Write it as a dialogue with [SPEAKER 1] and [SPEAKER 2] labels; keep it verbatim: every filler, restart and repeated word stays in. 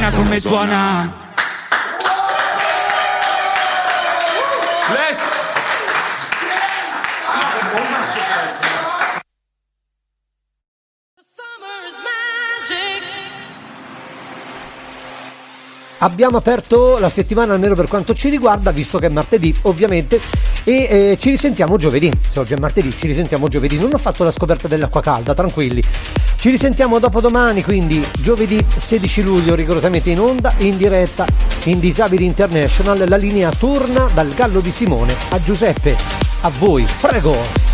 [SPEAKER 1] Madonna come suona.
[SPEAKER 2] Bless.
[SPEAKER 3] Abbiamo aperto la settimana, almeno per quanto ci riguarda, visto che è martedì ovviamente, e eh, ci risentiamo giovedì. Se oggi è martedì ci risentiamo giovedì. Non ho fatto la scoperta dell'acqua calda, tranquilli. Ci risentiamo dopodomani, quindi giovedì sedici luglio, rigorosamente in onda, in diretta, in Disabili International. La linea torna dal Gallo di Simone a Giuseppe. A voi, prego.